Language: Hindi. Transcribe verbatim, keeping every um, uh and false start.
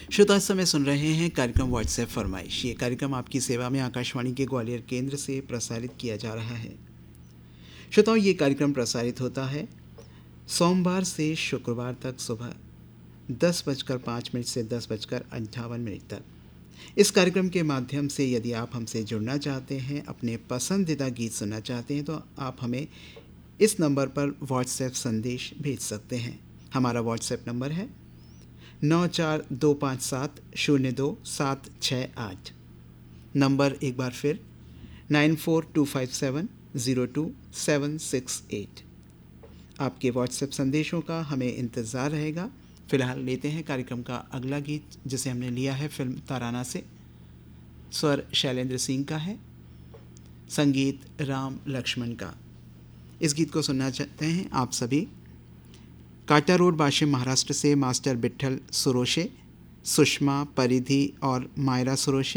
श्रोता इस समय सुन रहे हैं कार्यक्रम व्हाट्सएप फरमाइश। ये कार्यक्रम आपकी सेवा में आकाशवाणी के ग्वालियर केंद्र से प्रसारित किया जा रहा है। श्रोताओं, ये कार्यक्रम प्रसारित होता है सोमवार से शुक्रवार तक सुबह दस बजकर पाँच मिनट से दस बजकर अंठावन मिनट तक। इस कार्यक्रम के माध्यम से यदि आप हमसे जुड़ना चाहते हैं, अपने पसंदीदा गीत सुनना चाहते हैं, तो आप हमें इस नंबर पर व्हाट्सएप संदेश भेज सकते हैं। हमारा व्हाट्सएप नंबर है नौ चार दो पाँच सात शून्य दो सात छः आठ। नंबर एक बार फिर nine four to five seven zero two seven six eight. आपके व्हाट्सएप संदेशों का हमें इंतज़ार रहेगा। फ़िलहाल लेते हैं कार्यक्रम का अगला गीत, जिसे हमने लिया है फिल्म ताराना से। स्वर शैलेंद्र सिंह का है, संगीत राम लक्ष्मण का। इस गीत को सुनना चाहते हैं आप सभी काटा रोड, वाशिम, महाराष्ट्र से मास्टर विट्ठल सुरोशे, सुषमा, परिधि और मायरा सुरोशे।